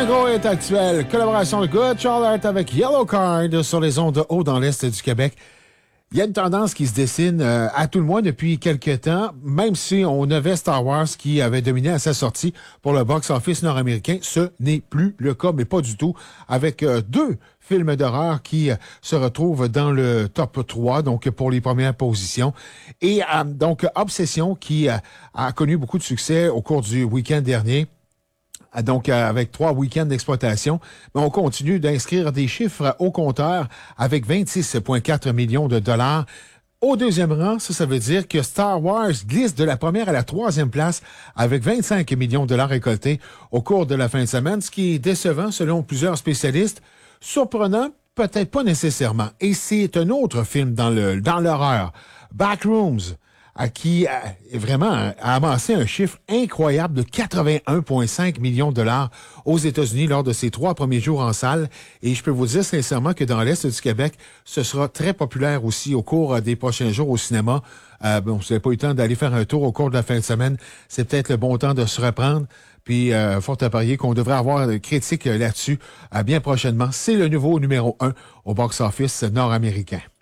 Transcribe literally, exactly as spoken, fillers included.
un gros hit actuel. Collaboration de Good Charlotte avec Yellow Card sur les ondes de haut dans l'Est du Québec. Il y a une tendance qui se dessine euh, à tout le moins depuis quelques temps, même si on avait Star Wars qui avait dominé à sa sortie pour le box-office nord-américain. Ce n'est plus le cas, mais pas du tout, avec euh, deux films d'horreur qui euh, se retrouvent dans le top trois, donc pour les premières positions. Et euh, donc, Obsession qui euh, a connu beaucoup de succès au cours du week-end dernier. Donc, euh, avec trois week-ends d'exploitation, mais on continue d'inscrire des chiffres au compteur avec vingt-six virgule quatre millions de dollars. Au deuxième rang, ça, ça veut dire que Star Wars glisse de la première à la troisième place avec vingt-cinq millions de dollars récoltés au cours de la fin de semaine, ce qui est décevant selon plusieurs spécialistes. Surprenant, peut-être pas nécessairement. Et c'est un autre film dans le dans l'horreur, Backrooms, à qui a vraiment a amassé un chiffre incroyable de quatre-vingt-un virgule cinq millions de dollars aux États-Unis lors de ses trois premiers jours en salle. Et je peux vous dire sincèrement que dans l'Est du Québec, ce sera très populaire aussi au cours des prochains jours au cinéma. Euh, bon, si vous n'avez pas eu le temps d'aller faire un tour au cours de la fin de semaine, c'est peut-être le bon temps de se reprendre. Puis, euh, fort à parier qu'on devrait avoir des critiques là-dessus euh, bien prochainement. C'est le nouveau numéro un au box-office nord-américain.